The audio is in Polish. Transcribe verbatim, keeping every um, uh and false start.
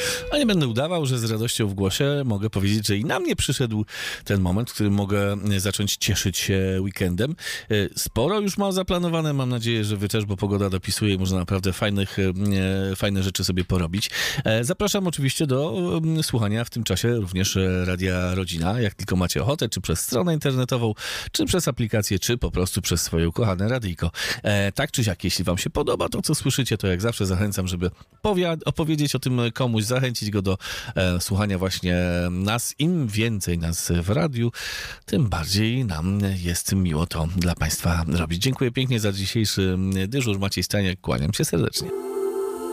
A nie będę udawał, że z radością w głosie mogę powiedzieć, że i na mnie przyszedł ten moment, w którym mogę zacząć cieszyć się weekendem. Sporo już mam zaplanowane, mam nadzieję, że wy też, bo pogoda dopisuje i można naprawdę fajnych, fajne rzeczy sobie porobić. Zapraszam oczywiście do słuchania w tym czasie również Radia Rodzina, jak tylko macie ochotę, czy przez stronę internetową, czy przez aplikację, czy po prostu przez swoje ukochane radyjko. Tak czy siak, jeśli wam się podoba to, co słyszycie, to jak zawsze zachęcam, żeby powiad- opowiedzieć o tym komuś, zachęcić go do e, słuchania właśnie nas. Im więcej nas w radiu, tym bardziej nam jest miło to dla państwa robić. Dziękuję pięknie za dzisiejszy dyżur. Maciej Staniak, kłaniam się serdecznie.